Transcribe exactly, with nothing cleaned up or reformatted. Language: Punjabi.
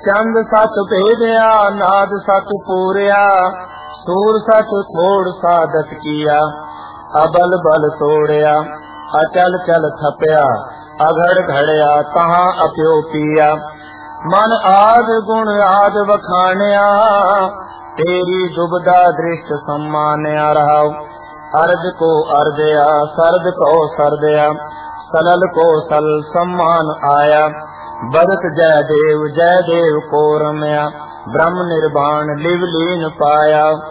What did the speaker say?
ਚੰਦ ਸਤ ਭੇਦਿਆ, ਨਾਦ ਸਤ ਪੂਰਿਆ, ਸੂਰ ਸਤ ਥੋੜ ਸਾਧਤ ਕੀਆ, ਅਬਲ ਬਲ ਤੋੜਿਆ, ਅਚਲ ਚਲ ਥਪਿਆ, ਅਘੜ ਘੜਿਆ, ਤਹਾਂ ਅਪਿਓ ਪੀਆ। ਮਨ ਆਦ ਗੁਣ ਆਦ ਵਖਾਣਿਆ, ਤੇਰੀ ਦੁਬਦਾ ਦ੍ਰਿਸ਼ਟ सम्मानिया रहाओ। अर्ज को अर्जया, सर्द को सर्दया, सलल को सल सम्मान आया। बदत जय देव जय देव को रमया, ब्रह्म निर्वाण लिव लीन पाया।